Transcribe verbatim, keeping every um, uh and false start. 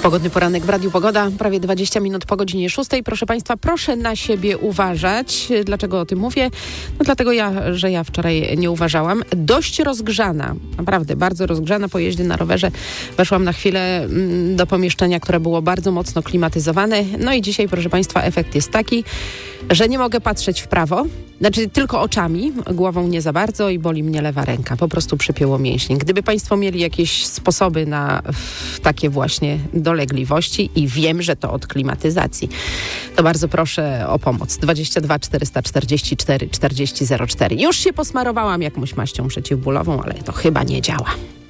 Pogodny poranek w Radiu Pogoda, prawie dwadzieścia minut po godzinie szóstej. Proszę Państwa, proszę na siebie uważać. Dlaczego o tym mówię? No dlatego, ja, że ja wczoraj nie uważałam. Dość rozgrzana, naprawdę bardzo rozgrzana po jeździe na rowerze. Weszłam na chwilę do pomieszczenia, które było bardzo mocno klimatyzowane. No i dzisiaj, proszę Państwa, efekt jest taki, że nie mogę patrzeć w prawo. Znaczy tylko oczami, głową nie za bardzo i boli mnie lewa ręka. Po prostu przypięło mięśnie. Gdyby Państwo mieli jakieś sposoby na takie właśnie dolegliwości i wiem, że to od klimatyzacji, to bardzo proszę o pomoc. dwadzieścia dwa czterysta czterdzieści cztery czterdzieści zero cztery. Już się posmarowałam jakąś maścią przeciwbólową, ale to chyba nie działa.